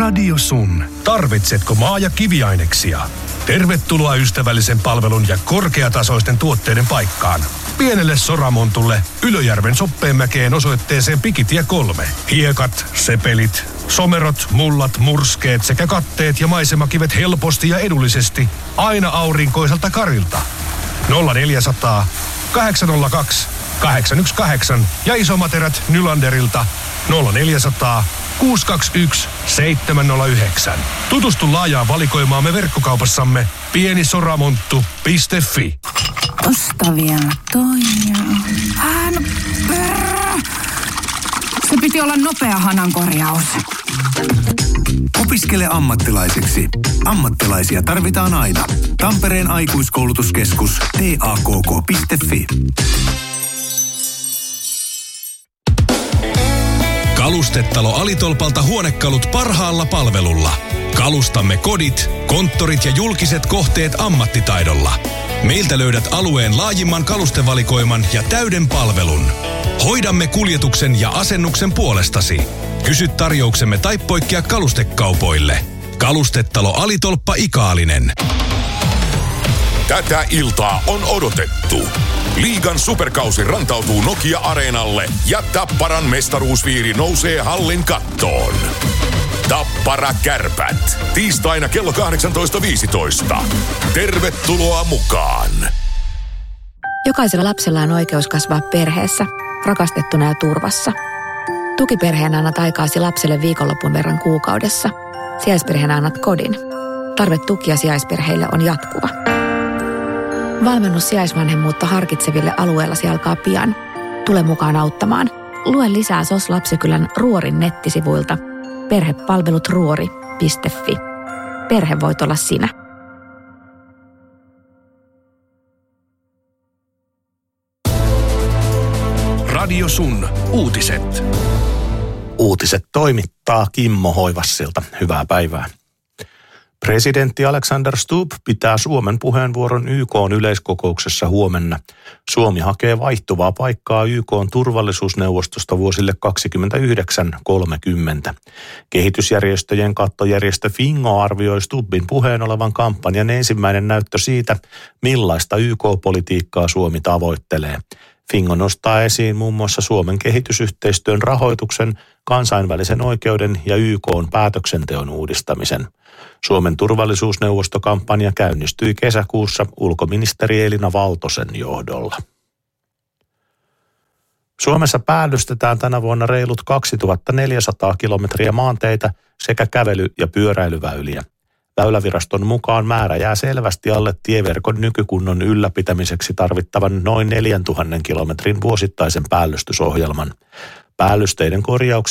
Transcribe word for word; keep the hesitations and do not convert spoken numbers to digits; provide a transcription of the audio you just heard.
Radio Sun. Tarvitsetko maa- ja kiviaineksia? Tervetuloa ystävällisen palvelun ja korkeatasoisten tuotteiden paikkaan. Pienelle Soramontulle Ylöjärven Soppeenmäkeen osoitteeseen Pikitie kolme. Hiekat, sepelit, somerot, mullat, murskeet sekä katteet ja maisemakivet helposti ja edullisesti aina aurinkoiselta Karilta. nolla neljäsataa, kahdeksan nolla kaksi, kahdeksan yksi kahdeksan ja isomaterät Nylanderilta nolla neljäsataa, kuusi kaksi yksi, seitsemän nolla yhdeksän. Tutustu laajaan valikoimaamme verkkokaupassamme pienisoramonttu piste fi. Tosta vielä toi ja... Hän... Se piti olla nopea hanan korjaus. Opiskele ammattilaiseksi. Ammattilaisia tarvitaan aina. Tampereen aikuiskoulutuskeskus T A K K piste fi. Kalustetalo Alitolpalta huonekalut parhaalla palvelulla. Kalustamme kodit, konttorit ja julkiset kohteet ammattitaidolla. Meiltä löydät alueen laajimman kalustevalikoiman ja täyden palvelun. Hoidamme kuljetuksen ja asennuksen puolestasi. Kysy tarjouksemme tai poikkea kalustekaupoille. Kalustetalo Alitolppa Ikaalinen. Tätä iltaa on odotettu. Liigan superkausi rantautuu Nokia-areenalle ja Tapparan mestaruusviiri nousee hallin kattoon. Tappara Kärpät. Tiistaina kello kahdeksantoista viisitoista. Tervetuloa mukaan. Jokaisella lapsella on oikeus kasvaa perheessä, rakastettuna ja turvassa. Tukiperheenä annat aikaasi lapselle viikonlopun verran kuukaudessa. Sijaisperheenä annat kodin. Tarve tukia sijaisperheille on jatkuva. Valmennus sijaisvanhemmuutta harkitseville alueellasi alkaa pian. Tule mukaan auttamaan. Lue lisää S O S Lapsikylän Ruorin nettisivuilta perhepalvelut ruori piste fi. Perhe voit olla sinä. Radio Sun. Uutiset. Uutiset toimittaa Kimmo Hoivassilta. Hyvää päivää. Presidentti Alexander Stubb pitää Suomen puheenvuoron Y K:n yleiskokouksessa huomenna. Suomi hakee vaihtuvaa paikkaa Y K:n turvallisuusneuvostosta vuosille kaksikymmentäyhdeksän kolmekymmentä. Kehitysjärjestöjen kattojärjestö Fingo arvioi Stubbin puheen olevan kampanjan ensimmäinen näyttö siitä, millaista Y K-politiikkaa Suomi tavoittelee. Fingo nostaa esiin muun muassa Suomen kehitysyhteistyön rahoituksen, kansainvälisen oikeuden ja Y K:n päätöksenteon uudistamisen. Suomen turvallisuusneuvostokampanja käynnistyi kesäkuussa ulkoministeri Elina Valtosen johdolla. Suomessa päällystetään tänä vuonna reilut kaksituhattaneljäsataa kilometriä maanteitä sekä kävely- ja pyöräilyväyliä. Väyläviraston mukaan määrä jää selvästi alle tieverkon nykykunnon ylläpitämiseksi tarvittavan noin neljätuhatta kilometrin vuosittaisen päällystysohjelman. Päällysteiden korjauksia